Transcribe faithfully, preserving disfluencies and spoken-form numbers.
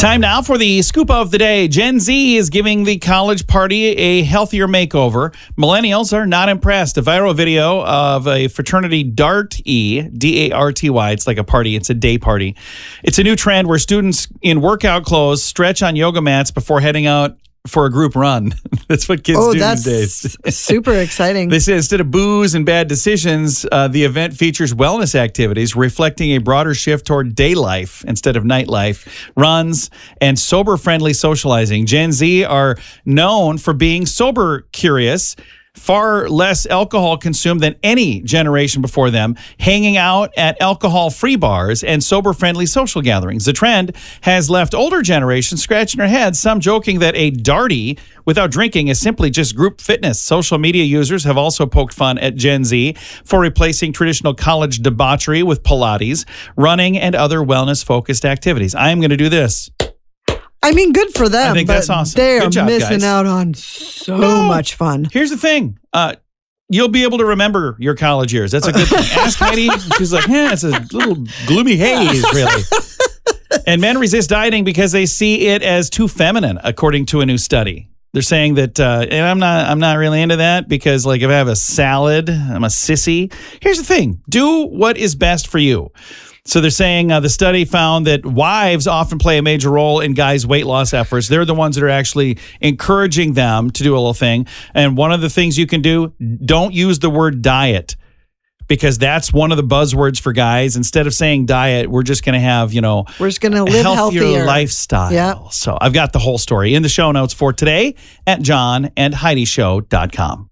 Time now for the scoop of the day. Gen Z is giving the college party a healthier makeover. Millennials are not impressed. A viral video of a fraternity Darty, D A R T Y. It's like a party. It's a day party. It's a new trend where students in workout clothes stretch on yoga mats before heading out for a group run. That's what kids oh, do that's these days. Super exciting. They say instead of booze and bad decisions, uh, the event features wellness activities reflecting a broader shift toward day life instead of nightlife, runs, and sober-friendly socializing. Gen Z are known for being sober curious, far less alcohol consumed than any generation before them, hanging out at alcohol-free bars and sober-friendly social gatherings. The trend has left older generations scratching their heads, some joking that a Darty without drinking is simply just group fitness. Social media users have also poked fun at Gen Z for replacing traditional college debauchery with Pilates, running, and other wellness-focused activities. I am going to do this. I mean, good for them. I think but that's awesome. They are Good job, missing guys. out on so No. much fun. Here's the thing. Uh, you'll be able to remember your college years. That's a good thing. Ask Heidi. She's like, yeah, it's a little gloomy haze, really. And men resist dieting because they see it as too feminine, according to a new study. They're saying that, uh, and I'm not, I'm not really into that because, like, if I have a salad, I'm a sissy. Here's the thing: do what is best for you. So they're saying uh, the study found that wives often play a major role in guys' weight loss efforts. They're the ones that are actually encouraging them to do a little thing. And one of the things you can do, don't use the word diet, because that's one of the buzzwords for guys. Instead of saying diet, we're just going to have, you know, We're just going to live healthier healthier. lifestyle. Yeah. So I've got the whole story in the show notes for today at john and heidi show dot com.